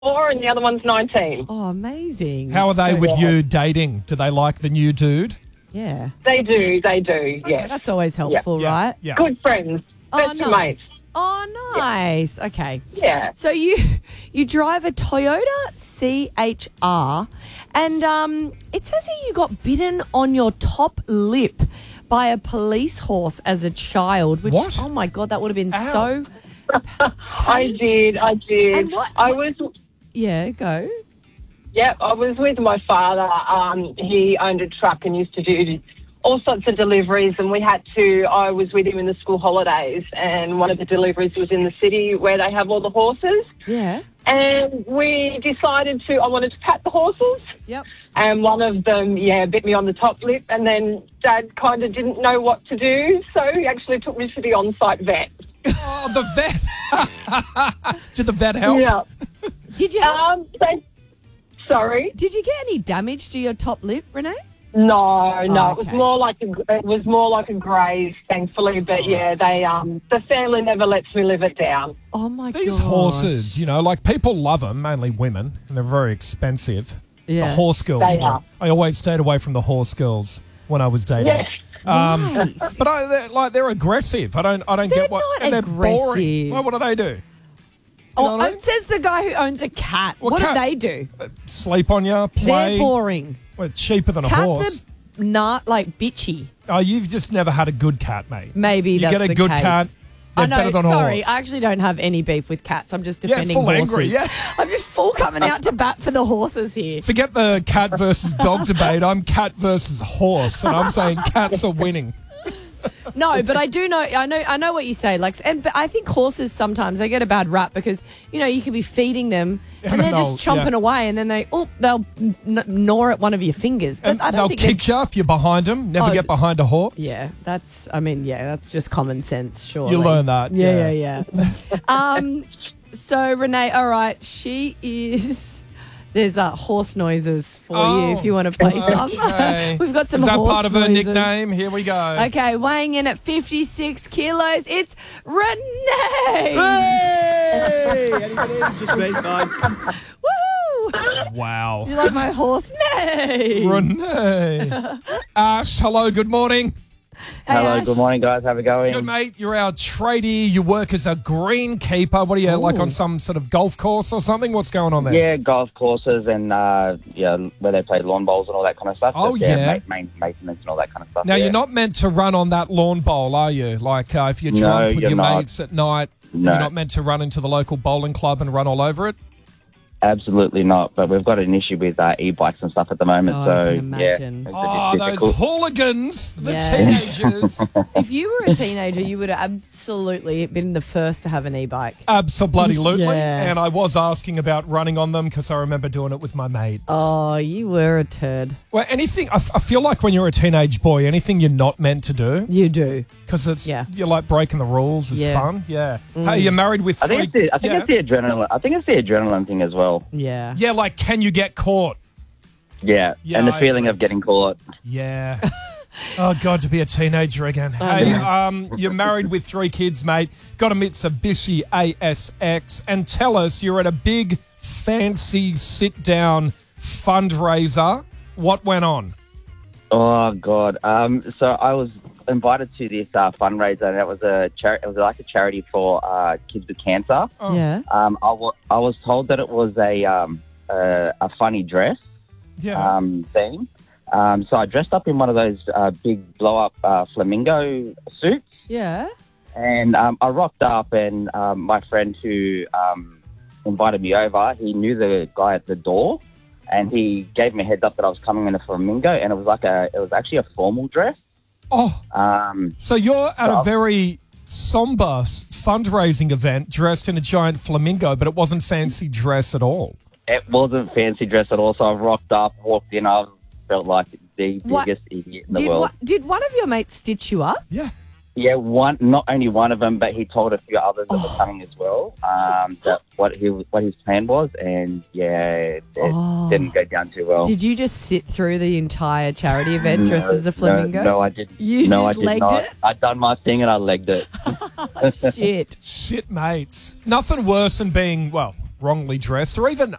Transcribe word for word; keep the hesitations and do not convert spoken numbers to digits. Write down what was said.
and the other one's nineteen. Oh, amazing. How are they So, with yeah. you dating? Do they like the new dude? Yeah. They do, they do, Okay, yes. that's always helpful, Yeah, right? yeah. Good friends. Oh, Best of nice. mates. Oh, nice. Okay. Yeah. So you you drive a Toyota C H R, and um, it says here you got bitten on your top lip by a police horse as a child. Which, What? oh my God, that would have been Ow. so. I did, I did. And what- I was, Yeah, go. yeah, I was with my father. Um, he owned a truck and used to do all sorts of deliveries, and we had to, I was with him in the school holidays, and one of the deliveries was in the city where they have all the horses. Yeah. And we decided to, I wanted to pat the horses. Yep. And one of them, yeah, bit me on the top lip, and then Dad kind of didn't know what to do, so he actually took me to the on-site vet. Oh, the vet. Did the vet help? Yeah. Did you have, Um, they, sorry? did you get any damage to your top lip, Renee? No, no, Oh, it was okay. more like a, it was more like a graze, thankfully. But yeah, they um, the family never lets me live it down. Oh my God. These horses, you know, like people love them, mainly women, and they're very expensive. Yeah. The horse girls. They you know. are. I always stayed away from the horse girls when I was dating. Yes. Um, Nice. But I, they're, like they're aggressive. I don't. I don't They're get what. not and they're aggressive. boring. Well, what do they do? Oh, know what I mean? it says the guy who owns a cat. Well, what cat- do they do? Sleep on you, play. They're boring. Well, it's cheaper than a Cats horse. are not like bitchy. Oh, you've just never had a good cat, mate. Maybe you that's get a the good case. cat. I They're know. better than a Sorry, horse. I actually don't have any beef with cats. I'm just Yeah, defending full horses. angry, yeah. I'm just full coming out to bat for the horses here. Forget the cat versus dog debate. I'm cat versus horse, and I'm saying cats are winning. No, but I do know. I know. I know what you say. Like, and but I think horses sometimes they get a bad rap because you know you could be feeding them and they're No, just chomping yeah. away, away, and then they oh they'll n- gnaw at one of your fingers. But And I don't they'll think kick you if you're behind them. Never Oh, get behind a horse. Yeah, that's. I mean, yeah, that's just common sense. Sure, You learn that, Yeah, yeah. yeah, yeah. um, so Renee, all right, she is. There's uh, horse noises for you if you want to play some. Okay. We've got some. Is that horse part of her noises. nickname? Here we go. Okay, weighing in at fifty-six kilos, it's Renee. Hey! Anybody? Just me, fine. Woohoo! Wow. You like my horse? Nay. Renee. Ash, hello, good morning. Hey, Hello, Ash. good morning, guys. How we going? Good, mate. You're our tradie. You work as a greenkeeper. What are you, like Ooh. on some sort of golf course or something? What's going on there? Yeah, golf courses and uh, yeah, where they play lawn bowls and all that kind of stuff. Oh, Just, yeah. ma- main maintenance and all that kind of stuff. Now, yeah. you're not meant to run on that lawn bowl, are you? Like, uh, if you're No, drunk with you're your not. mates at night, No. you're not meant to run into the local bowling club and run all over it? Absolutely not. But we've got an issue with uh, e-bikes and stuff at the moment. Oh, I so can imagine. yeah, it's Oh, a bit those difficult. hooligans, the Yeah. teenagers. If you were a teenager, you would have absolutely been the first to have an e-bike. Absolutely. Yeah. And I was asking about running on them because I remember doing it with my mates. Oh, you were a turd. Well, anything, I, f- I feel like when you're a teenage boy, anything you're not meant to do, You do. because it's, Yeah. you're like breaking the rules is Yeah. fun. Yeah. Hey, you're married with I three. think, it's the, I think yeah. it's the adrenaline. I think it's the adrenaline thing as well. Yeah. yeah, like, can you get caught? Yeah, Yeah, and the I feeling agree. of getting caught. Yeah. Oh, God, to be a teenager again. Hey, um, you're married with three kids, mate. Got a Mitsubishi A S X. And tell us, you're at a big, fancy sit-down fundraiser. What went on? Oh God! Um, so I was invited to this uh, fundraiser, and it was a char- it was like a charity for uh, kids with cancer. Oh. Yeah. Um, I, w- I was told that it was a um, uh, a funny dress Yeah. um, theme. Um, so I dressed up in one of those uh, big blow up uh, flamingo suits, Yeah. and um, I rocked up. And um, my friend who um, invited me over, he knew the guy at the door. And he gave me a heads up that I was coming in a flamingo, and it was like a, it was actually a formal dress. Oh, Um, so you're at a Well- very somber s- fundraising event dressed in a giant flamingo, but it wasn't fancy dress at all. it wasn't fancy dress at all, so I rocked up, walked in, I felt like the What- biggest idiot in the Did world. one, did one of your mates stitch you up? Yeah. Yeah, one, not only one of them, but he told a few others that Oh. were coming as well. Um, that what he what his plan was, and yeah, it Oh. didn't go down too well. Did you just sit through the entire charity event dressed No, as a flamingo? No, no, I didn't. You no, just I did legged not. it? I done my thing and I legged it. Shit. Shit, mates. Nothing worse than being, well, wrongly dressed or even